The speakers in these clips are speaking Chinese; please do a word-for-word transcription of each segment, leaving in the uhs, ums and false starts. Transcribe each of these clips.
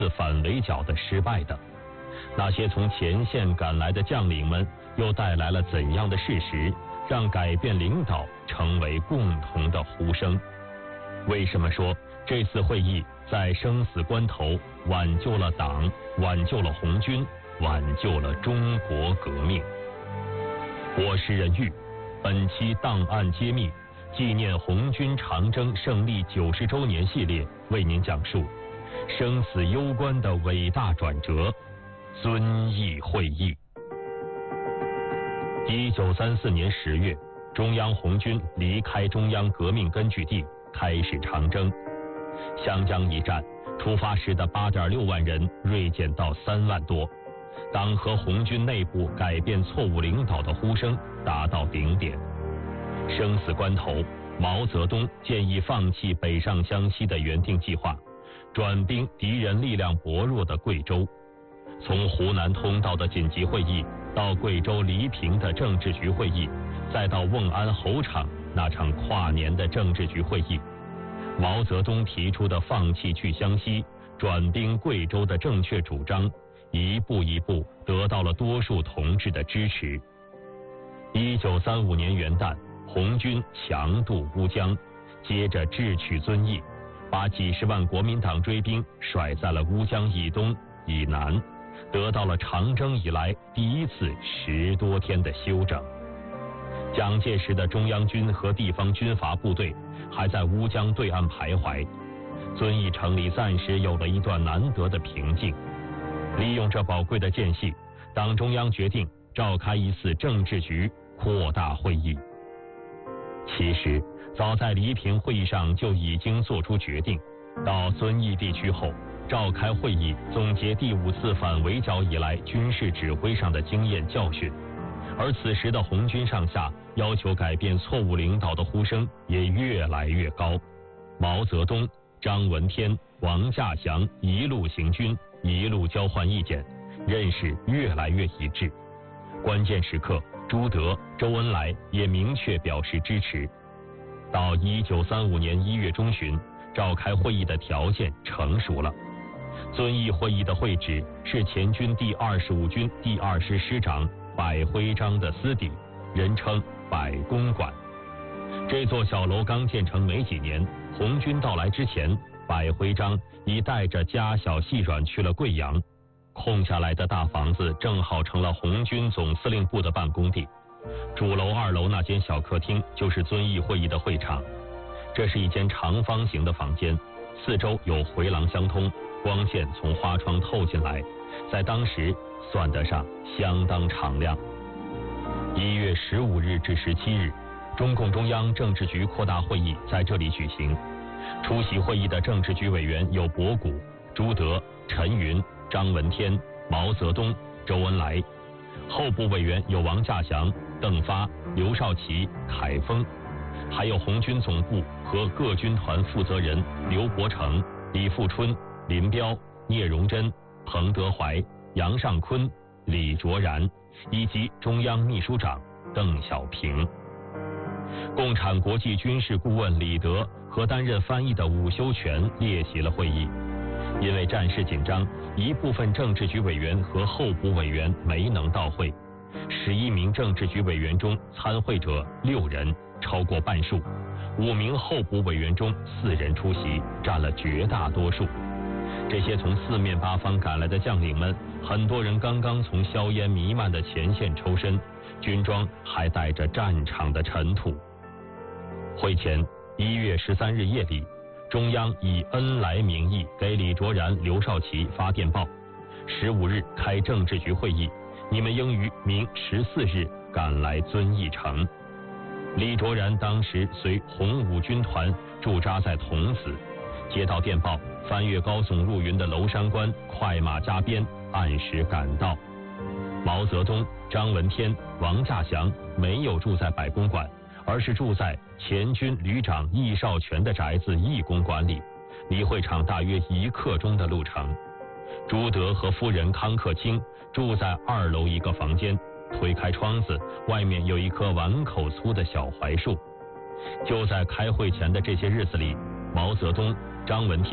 次反围剿的失败等。那些从前线赶来的将领们又带来了怎样的事实，让改变领导成为共同的呼声？为什么说这次会议在生死关头挽救了党，挽救了红军，挽救了中国革命？我是任玉，本期档案揭秘纪念红军长征胜利九十周年系列，为您讲述生死攸关的伟大转折——遵义会议。一九三四年十月，中央红军离开中央革命根据地，开始长征。湘江一战，出发时的八点六万人锐减到三万多。党和红军内部改变错误领导的呼声达到顶点。生死关头，毛泽东建议放弃北上湘西的原定计划，转兵敌人力量薄弱的贵州。从湖南通道的紧急会议，到贵州黎平的政治局会议，再到瓮安侯场那场跨年的政治局会议，毛泽东提出的放弃去湘西、转兵贵州的正确主张，一步一步得到了多数同志的支持。一九三五年元旦，红军强渡乌江，接着智取遵义，把几十万国民党追兵甩在了乌江以东以南，得到了长征以来第一次十多天的休整。蒋介石的中央军和地方军阀部队还在乌江对岸徘徊，遵义城里暂时有了一段难得的平静。利用这宝贵的间隙，党中央决定召开一次政治局扩大会议。其实早在黎平会议上就已经做出决定，到遵义地区后召开会议，总结第五次反围剿以来军事指挥上的经验教训。而此时的红军上下要求改变错误领导的呼声也越来越高。毛泽东、张闻天、王稼祥一路行军，一路交换意见，认识越来越一致。关键时刻，朱德、周恩来也明确表示支持。到一九三五年一月中旬，召开会议的条件成熟了。遵义会议的会址是前军第二十五军第二师师长百徽章的私邸，人称百公馆。这座小楼刚建成没几年，红军到来之前，百徽章已带着家小细软去了贵阳。空下来的大房子正好成了红军总司令部的办公地，主楼二楼那间小客厅就是遵义会议的会场。这是一间长方形的房间，四周有回廊相通，光线从花窗透进来，在当时算得上相当敞亮。一月十五日至十七日，中共中央政治局扩大会议在这里举行。出席会议的政治局委员有博古、朱德、陈云、张闻天、毛泽东、周恩来；候补委员有王稼祥、邓发、刘少奇、凯丰，还有红军总部和各军团负责人刘伯承、李富春、林彪、聂荣臻、彭德怀、杨尚昆、李卓然，以及中央秘书长邓小平。共产国际军事顾问李德和担任翻译的伍修权列席了会议。因为战事紧张，一部分政治局委员和候补委员没能到会。十一名政治局委员中参会者六人，超过半数；五名候补委员中四人出席，占了绝大多数。这些从四面八方赶来的将领们，很多人刚刚从硝烟弥漫的前线抽身，军装还带着战场的尘土。会前一月十三日夜里，中央以恩来名义给李卓然、刘少奇发电报：十五日开政治局会议，你们应于明十四日赶来遵义城。李卓然当时随红五军团驻扎在桐梓，接到电报，翻越高耸入云的娄山关，快马加鞭，按时赶到。毛泽东、张闻天、王稼祥没有住在百公馆，而是住在前军旅长易少全的宅子义公馆里，离会场大约一刻钟的路程。朱德和夫人康克清住在二楼一个房间，推开窗子，外面有一棵碗口粗的小槐树。就在开会前的这些日子里，毛泽东、张闻天、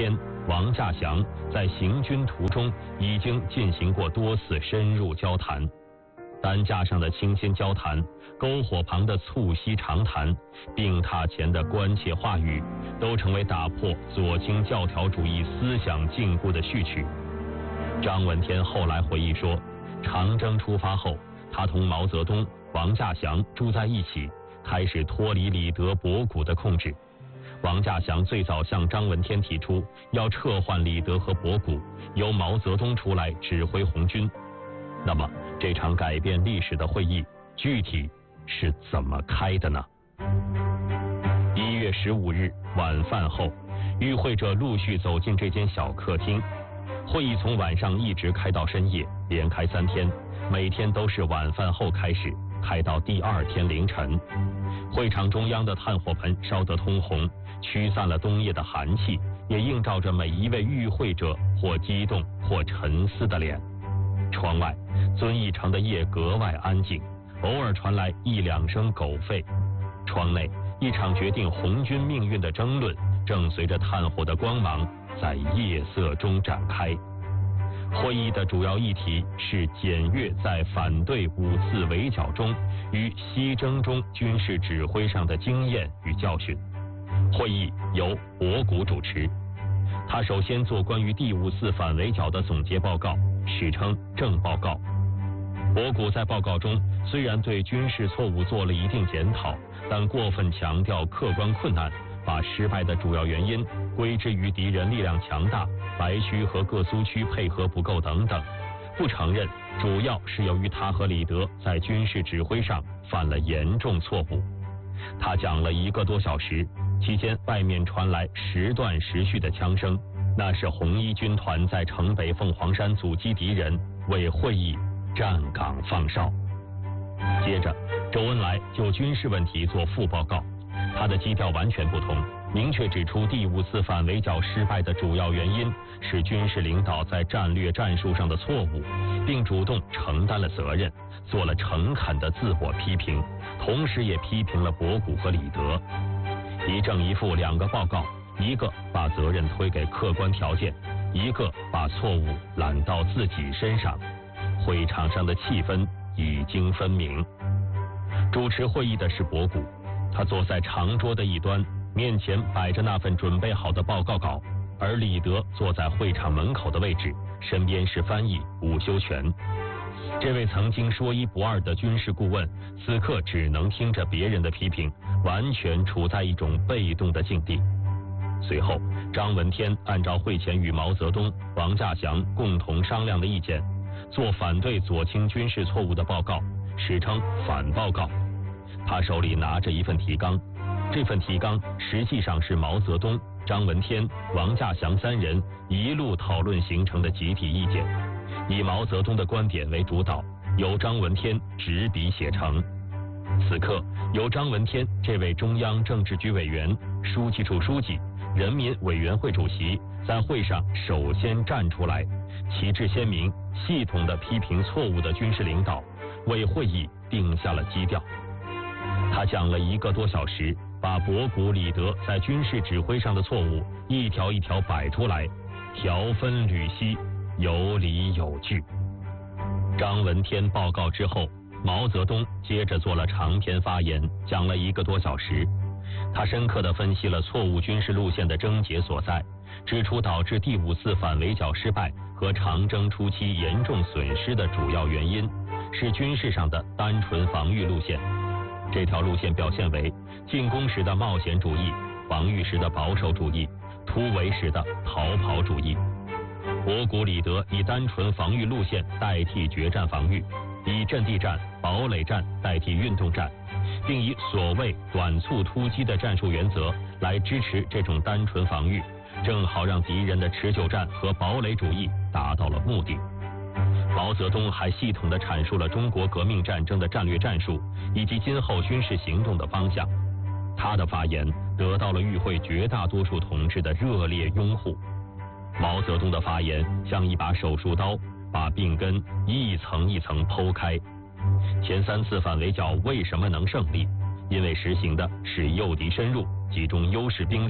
王稼祥在行军途中已经进行过多次深入交谈。担架上的倾心交谈，篝火旁的促膝长谈，病榻前的关切话语，都成为打破左倾教条主义思想禁锢的序曲。张闻天后来回忆说，长征出发后，他同毛泽东、王稼祥住在一起，开始脱离李德、博古的控制。王稼祥最早向张闻天提出要撤换李德和博古，由毛泽东出来指挥红军。那么这场改变历史的会议具体是怎么开的呢？一月十五日晚饭后，与会者陆续走进这间小客厅。会议从晚上一直开到深夜，连开三天，每天都是晚饭后开始，开到第二天凌晨。会场中央的炭火盆烧得通红，驱散了冬夜的寒气，也映照着每一位与会者或激动或沉思的脸。窗外遵义城的夜格外安静，偶尔传来一两声狗吠。窗内一场决定红军命运的争论正随着炭火的光芒在夜色中展开。会议的主要议题是检阅在反对五次围剿中与西征中军事指挥上的经验与教训。会议由博古主持，他首先做关于第五次反围剿的总结报告，史称正报告。博古在报告中虽然对军事错误做了一定检讨，但过分强调客观困难，把失败的主要原因归之于敌人力量强大、白区和各苏区配合不够等等，不承认主要是由于他和李德在军事指挥上犯了严重错误。他讲了一个多小时，期间外面传来时断时续的枪声，那是红一军团在城北凤凰山阻击敌人，为会议站岗放哨。接着周恩来就军事问题做副报告，他的基调完全不同，明确指出第五次反围剿失败的主要原因是军事领导在战略战术上的错误，并主动承担了责任，做了诚恳的自我批评，同时也批评了博古和李德。一正一负两个报告，一个把责任推给客观条件，一个把错误揽到自己身上。会场上的气氛已经分明。主持会议的是博古，他坐在长桌的一端，面前摆着那份准备好的报告稿，而李德坐在会场门口的位置，身边是翻译伍修权。这位曾经说一不二的军事顾问，此刻只能听着别人的批评，完全处在一种被动的境地。随后，张闻天按照会前与毛泽东、王稼祥共同商量的意见，做反对左倾军事错误的报告，史称反报告。他手里拿着一份提纲，这份提纲实际上是毛泽东、张闻天、王稼祥三人一路讨论形成的集体意见，以毛泽东的观点为主导，由张闻天执笔写成。此刻，由张闻天这位中央政治局委员、书记处书记、人民委员会主席在会上首先站出来，旗帜鲜明、系统地批评错误的军事领导，为会议定下了基调。他讲了一个多小时，把博古、李德在军事指挥上的错误一条一条摆出来，条分缕析，有理有据。张闻天报告之后，毛泽东接着做了长篇发言，讲了一个多小时。他深刻地分析了错误军事路线的症结所在，指出导致第五次反围剿失败和长征初期严重损失的主要原因是军事上的单纯防御路线。这条路线表现为进攻时的冒险主义，防御时的保守主义，突围时的逃跑主义。博古、李德以单纯防御路线代替决战防御，以阵地战、堡垒战代替运动战，并以所谓短促突击的战术原则来支持这种单纯防御，正好让敌人的持久战和堡垒主义达到了目的。毛泽东还系统地阐述了中国革命战争的战略战术以及今后军事行动的方向。他的发言得到了与会绝大多数同志的热烈拥护。毛泽东的发言像一把手术刀，把病根一层一层剖开。前三次反围剿为什么能胜利？因为实行的是诱敌深入、集中优势兵力，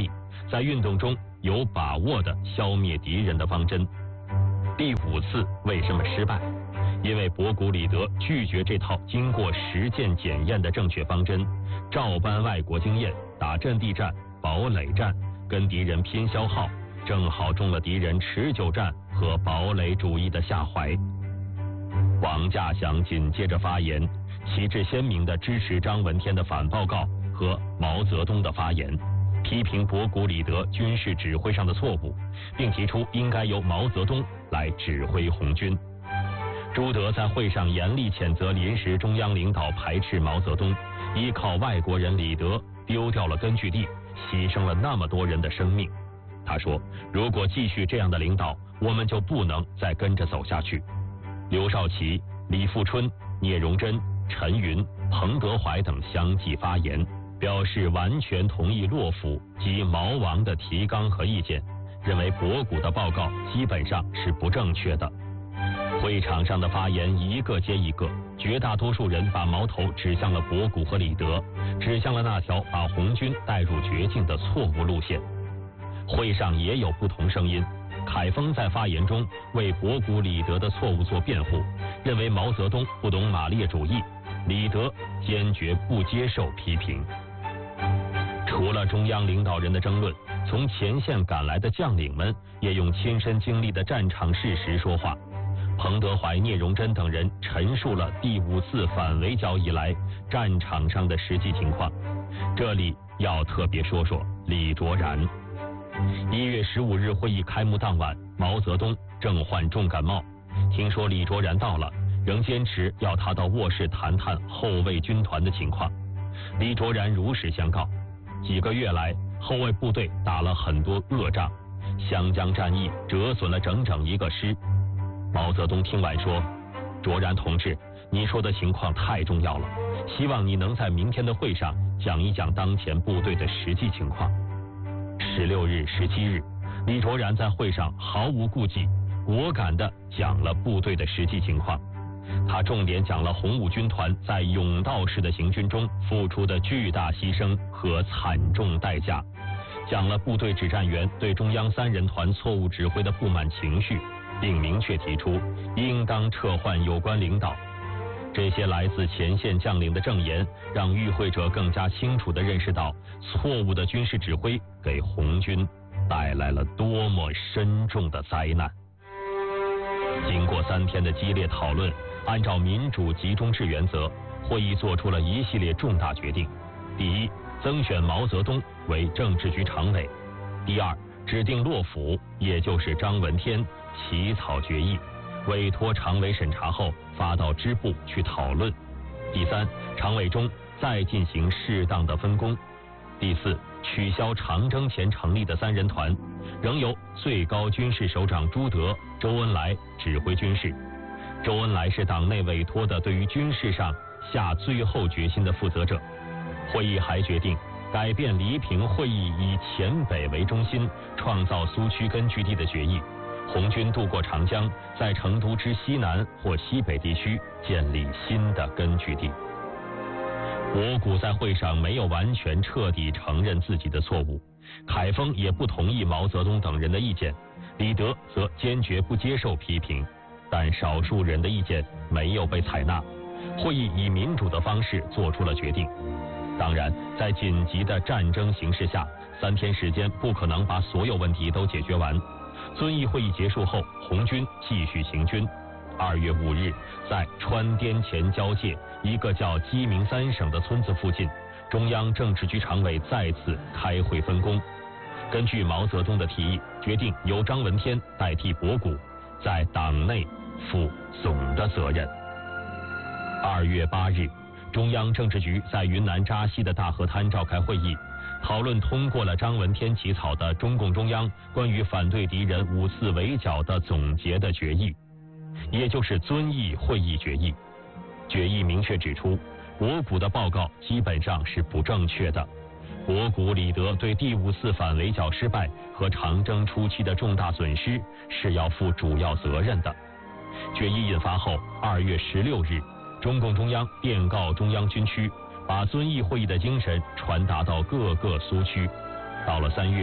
在运动中有把握地消灭敌人的方针。第五次为什么失败？因为博古里德拒绝这套经过实践检验的正确方针，照搬外国经验，打阵地战、堡垒战，跟敌人拼消耗，正好中了敌人持久战和堡垒主义的下怀。王稼祥紧接着发言，旗帜鲜明地支持张闻天的反报告和毛泽东的发言，批评博古里德军事指挥上的错误，并提出应该由毛泽东来指挥红军。朱德在会上严厉谴责临时中央领导排斥毛泽东，依靠外国人李德丢掉了根据地，牺牲了那么多人的生命。他说，如果继续这样的领导，我们就不能再跟着走下去。刘少奇、李富春、聂荣臻、陈云、彭德怀等相继发言，表示完全同意洛甫及毛王的提纲和意见，认为博古的报告基本上是不正确的。会场上的发言一个接一个，绝大多数人把矛头指向了博古和李德，指向了那条把红军带入绝境的错误路线。会上也有不同声音，凯丰在发言中为博古、李德的错误做辩护，认为毛泽东不懂马列主义，李德坚决不接受批评。除了中央领导人的争论，从前线赶来的将领们也用亲身经历的战场事实说话。彭德怀、聂荣臻等人陈述了第五次反围剿以来战场上的实际情况。这里要特别说说李卓然。一月十五日会议开幕当晚，毛泽东正患重感冒，听说李卓然到了，仍坚持要他到卧室谈谈后卫军团的情况。李卓然如实相告，几个月来后卫部队打了很多恶仗，湘江战役折损了整整一个师。毛泽东听完说，卓然同志，你说的情况太重要了，希望你能在明天的会上讲一讲当前部队的实际情况。十六日、十七日，李卓然在会上毫无顾忌，果敢地讲了部队的实际情况。他重点讲了红五军团在甬道式的行军中付出的巨大牺牲和惨重代价，讲了部队指战员对中央三人团错误指挥的不满情绪，并明确提出应当撤换有关领导。这些来自前线将领的证言，让与会者更加清楚地认识到，错误的军事指挥给红军带来了多么深重的灾难。经过三天的激烈讨论，按照民主集中制原则，会议做出了一系列重大决定。第一，增选毛泽东为政治局常委；第二，指定洛甫，也就是张闻天起草决议，委托常委审查后发到支部去讨论；第三，常委中再进行适当的分工；第四，取消长征前成立的三人团，仍由最高军事首长朱德、周恩来指挥军事。周恩来是党内委托的对于军事上下最后决心的负责者。会议还决定改变黎平会议以黔北为中心，创造苏区根据地的决议，红军渡过长江，在成都之西南或西北地区建立新的根据地。博古在会上没有完全彻底承认自己的错误，凯丰也不同意毛泽东等人的意见，李德则坚决不接受批评，但少数人的意见没有被采纳。会议以民主的方式做出了决定。当然，在紧急的战争形势下，三天时间不可能把所有问题都解决完。遵义会议结束后，红军继续行军。二月五日，在川滇黔交界一个叫鸡鸣三省的村子附近，中央政治局常委再次开会分工。根据毛泽东的提议，决定由张闻天代替博古，在党内负总的责任。二月八日，中央政治局在云南扎西的大河滩召开会议，讨论通过了张闻天起草的中共中央关于反对敌人五次围剿的总结的决议，也就是遵义会议决议。决议明确指出，博古的报告基本上是不正确的，博古、李德对第五次反围剿失败和长征初期的重大损失是要负主要责任的。决议印发后，二月十六日，中共中央电告中央军区，把遵义会议的精神传达到各个苏区。到了三月，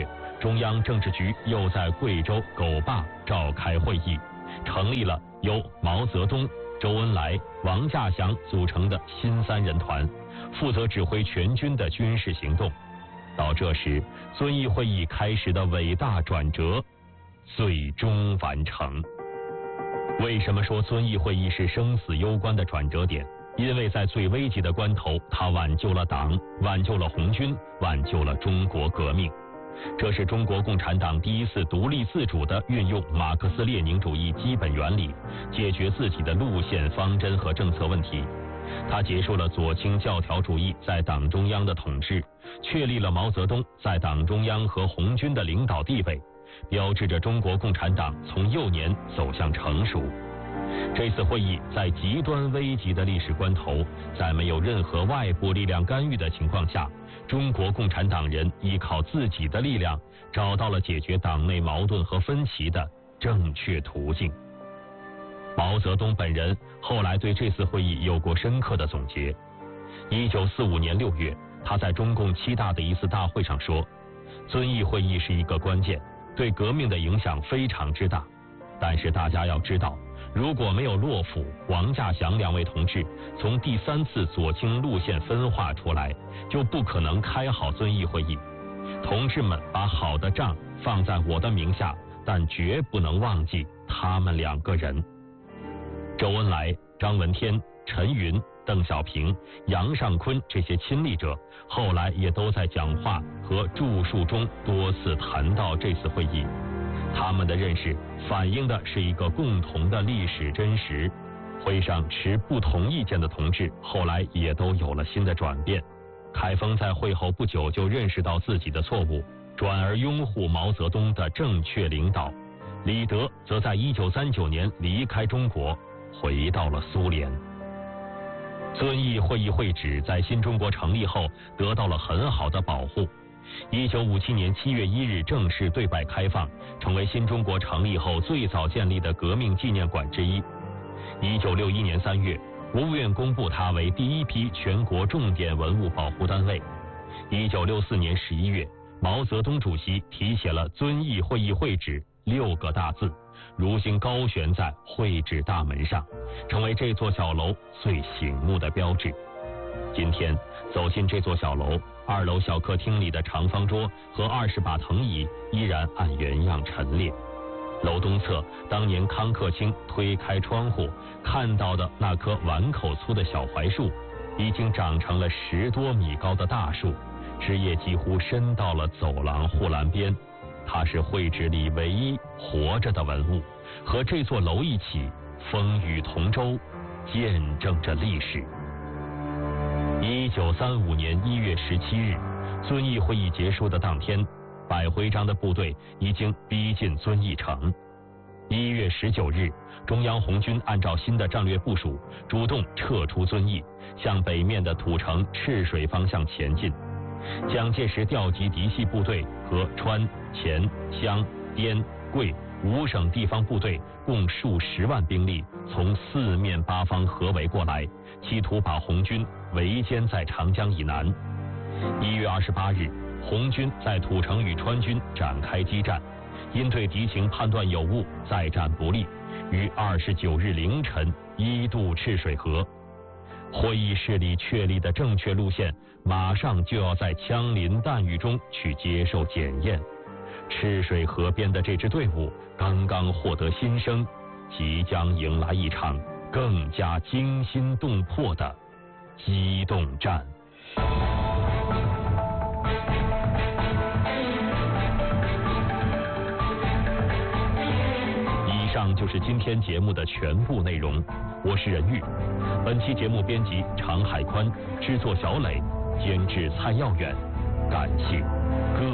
中央政治局又在贵州狗坝召开会议，成立了由毛泽东、周恩来、王稼祥组成的新三人团，负责指挥全军的军事行动。到这时，遵义会议开始的伟大转折最终完成。为什么说遵义会议是生死攸关的转折点？因为在最危急的关头，它挽救了党，挽救了红军，挽救了中国革命。这是中国共产党第一次独立自主地运用马克思列宁主义基本原理，解决自己的路线方针和政策问题。它结束了左倾教条主义在党中央的统治，确立了毛泽东在党中央和红军的领导地位，标志着中国共产党从幼年走向成熟。这次会议在极端危急的历史关头，在没有任何外部力量干预的情况下，中国共产党人依靠自己的力量，找到了解决党内矛盾和分歧的正确途径。毛泽东本人后来对这次会议有过深刻的总结。一九四五年六月，他在中共七大的一次大会上说，遵义会议是一个关键，对革命的影响非常之大。但是大家要知道，如果没有骆甫、王稼祥两位同志从第三次左倾路线分化出来，就不可能开好遵义会议。同志们把好的账放在我的名下，但绝不能忘记他们两个人。周恩来、张闻天、陈云、邓小平、杨尚昆这些亲历者，后来也都在讲话和著述中多次谈到这次会议。他们的认识反映的是一个共同的历史真实。会上持不同意见的同志后来也都有了新的转变。开封在会后不久就认识到自己的错误，转而拥护毛泽东的正确领导。李德则在一九三九年离开中国，回到了苏联。遵义会议会址在新中国成立后得到了很好的保护。一九五七年七月一日正式对外开放，成为新中国成立后最早建立的革命纪念馆之一。一九六一年三月，国务院公布它为第一批全国重点文物保护单位。一九六四年十一月，毛泽东主席题写了遵义会议会址六个大字，如今高悬在会址大门上，成为这座小楼最醒目的标志。今天走进这座小楼，二楼小客厅里的长方桌和二十把藤椅依然按原样陈列。楼东侧，当年康克清推开窗户看到的那棵碗口粗的小槐树，已经长成了十多米高的大树，枝叶几乎伸到了走廊护栏边。它是会址里唯一活着的文物，和这座楼一起风雨同舟，见证着历史。一九三五年一月十七日，遵义会议结束的当天，百回章的部队已经逼近遵义城。一月十九日，中央红军按照新的战略部署，主动撤出遵义，向北面的土城赤水方向前进。蒋介石调集嫡系部队和川、黔、湘、滇、桂五省地方部队共数十万兵力从四面八方合围过来，企图把红军围歼在长江以南。一月二十八日，红军在土城与川军展开激战，因对敌情判断有误，再战不利，于二十九日凌晨一渡赤水河。会议室里确立的正确路线，马上就要在枪林弹雨中去接受检验。赤水河边的这支队伍刚刚获得新生，即将迎来一场更加惊心动魄的机动战。以上就是今天节目的全部内容，我是任玉。本期节目编辑常海宽，制作小磊，监制蔡耀远，感谢各